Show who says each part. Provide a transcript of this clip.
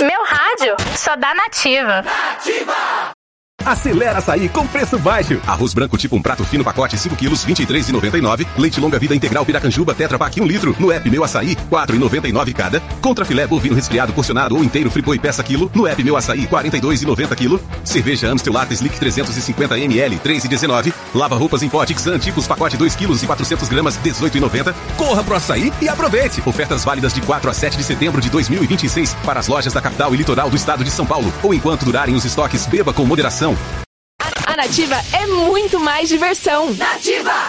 Speaker 1: Meu rádio só dá Nativa.
Speaker 2: Acelera açaí com preço baixo. Arroz branco tipo um prato fino pacote 5 quilos, R$ 23,99. Leite longa vida integral Piracanjuba Tetra Pak 1 litro. No app Meu Açaí, R$ 4,99 cada. Contra filé bovino resfriado porcionado ou inteiro Friboi peça quilo. No app Meu Açaí, R$ 42,90 quilo. Cerveja Amstel Latte Slick 350 ml, R$ 3,19. Lava roupas em pó Tixan Tipos pacote 2 quilos e 400 gramas, R$ 18,90. Corra pro açaí e aproveite. Ofertas válidas de 4 a 7 de setembro de 2026 para as lojas da capital e litoral do estado de São Paulo. Ou enquanto durarem os estoques, beba com moderação.
Speaker 3: A Nativa é muito mais diversão.
Speaker 4: Nativa!